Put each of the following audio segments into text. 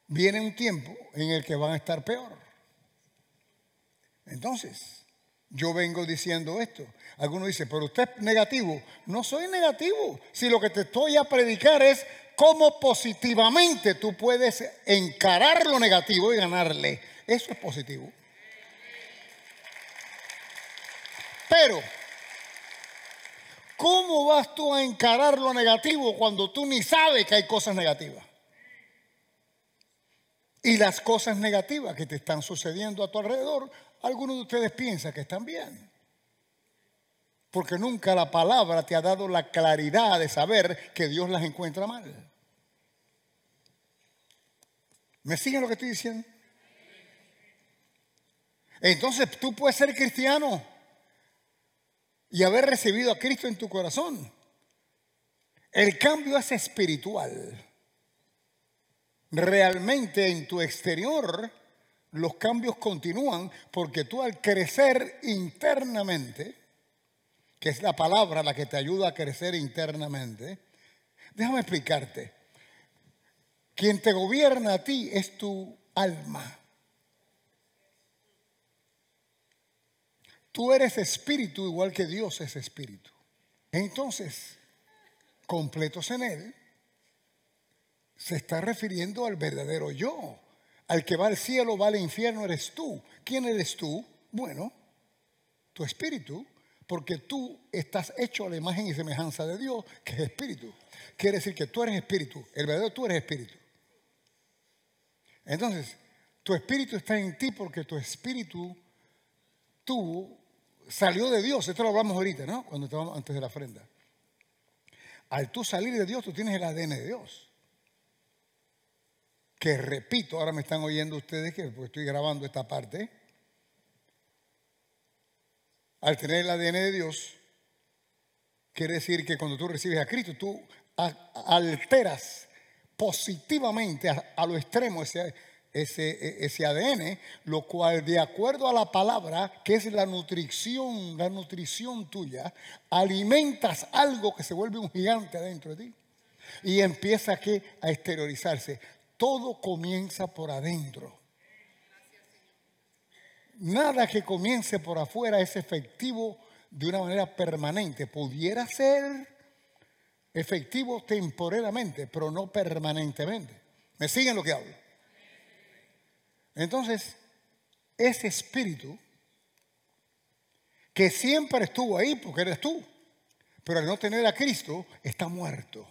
viene un tiempo en el que van a estar peor. Entonces, yo vengo diciendo esto. Algunos dicen, pero usted es negativo. No soy negativo. Si lo que te estoy a predicar es cómo positivamente tú puedes encarar lo negativo y ganarle. Eso es positivo. Pero, ¿cómo vas tú a encarar lo negativo cuando tú ni sabes que hay cosas negativas? Y las cosas negativas que te están sucediendo a tu alrededor, algunos de ustedes piensan que están bien. Porque nunca la palabra te ha dado la claridad de saber que Dios las encuentra mal. ¿Me siguen lo que estoy diciendo? Entonces tú puedes ser cristiano y haber recibido a Cristo en tu corazón. El cambio es espiritual. Realmente en tu exterior los cambios continúan porque tú al crecer internamente, que es la palabra la que te ayuda a crecer internamente, déjame explicarte. Quien te gobierna a ti es tu alma. Tú eres espíritu igual que Dios es espíritu. Entonces, completos en Él, se está refiriendo al verdadero yo. Al que va al cielo, va al infierno, eres tú. ¿Quién eres tú? Bueno, tu espíritu, porque tú estás hecho a la imagen y semejanza de Dios, que es espíritu. Quiere decir que tú eres espíritu, el verdadero tú eres espíritu. Entonces, tu espíritu está en ti porque tu espíritu, tú, salió de Dios. Esto lo hablamos ahorita, ¿no? Cuando estábamos antes de la ofrenda. Al tú salir de Dios, tú tienes el ADN de Dios. Que repito, ahora me están oyendo ustedes que pues estoy grabando esta parte. Al tener el ADN de Dios, quiere decir que cuando tú recibes a Cristo, tú alteras positivamente a lo extremo ese ADN, lo cual de acuerdo a la palabra, que es la nutrición tuya, alimentas algo que se vuelve un gigante adentro de ti y empieza a exteriorizarse. Todo comienza por adentro. Nada que comience por afuera es efectivo de una manera permanente. Pudiera ser efectivo temporalmente, pero no permanentemente. ¿Me siguen lo que hablo? Entonces, ese espíritu que siempre estuvo ahí porque eres tú, pero al no tener a Cristo está muerto.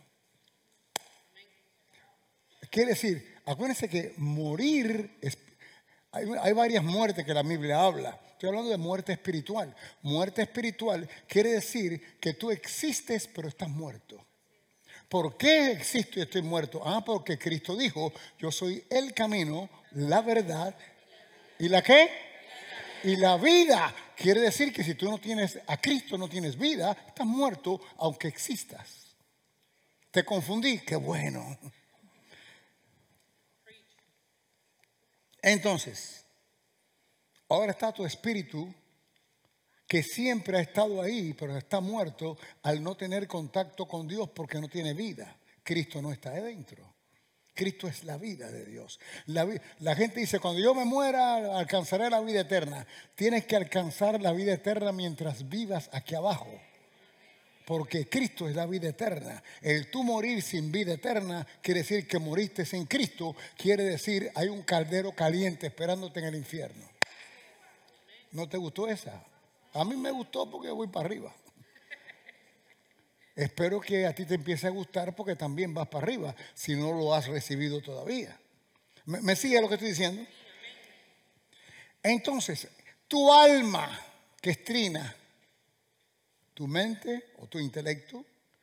Quiere decir, acuérdense que morir hay varias muertes que la Biblia habla. Estoy hablando de muerte espiritual. Muerte espiritual quiere decir que tú existes pero estás muerto. ¿Por qué existo y estoy muerto? Porque Cristo dijo, yo soy el camino, la verdad y la ¿qué? Y la vida. Quiere decir que si tú no tienes a Cristo, no tienes vida, estás muerto aunque existas. Te confundí, qué bueno. Entonces, ahora está tu espíritu que siempre ha estado ahí, pero está muerto al no tener contacto con Dios porque no tiene vida. Cristo no está adentro. Cristo es la vida de Dios. La gente dice, cuando yo me muera, alcanzaré la vida eterna. Tienes que alcanzar la vida eterna mientras vivas aquí abajo. Porque Cristo es la vida eterna. El tú morir sin vida eterna quiere decir que moriste sin Cristo. Quiere decir hay un caldero caliente esperándote en el infierno. ¿No te gustó esa? A mí me gustó porque voy para arriba. Espero que a ti te empiece a gustar porque también vas para arriba si no lo has recibido todavía. ¿Me sigue lo que estoy diciendo? Entonces, tu alma que es trina, tu mente o tu intelecto,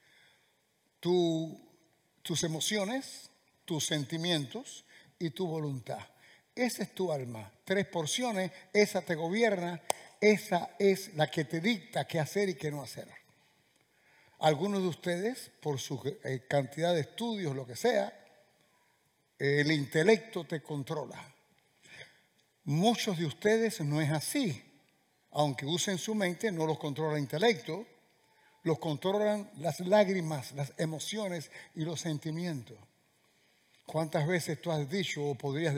tus emociones, tus sentimientos y tu voluntad. Esa es tu alma. 3 porciones, esa te gobierna, esa es la que te dicta qué hacer y qué no hacer. Algunos de ustedes, por su cantidad de estudios, lo que sea, el intelecto te controla. Muchos de ustedes no es así. Aunque usen su mente, no los controla el intelecto, los controlan las lágrimas, las emociones y los sentimientos. ¿Cuántas veces tú has dicho o podrías